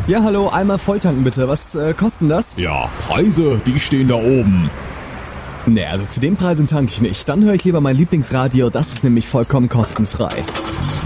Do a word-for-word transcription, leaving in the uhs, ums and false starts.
Ja, hallo, einmal volltanken bitte. Was äh, kostet denn das? Ja, Preise, die stehen da oben. Nee, also zu den Preisen tanke ich nicht. Dann höre ich lieber mein Lieblingsradio, das ist nämlich vollkommen kostenfrei.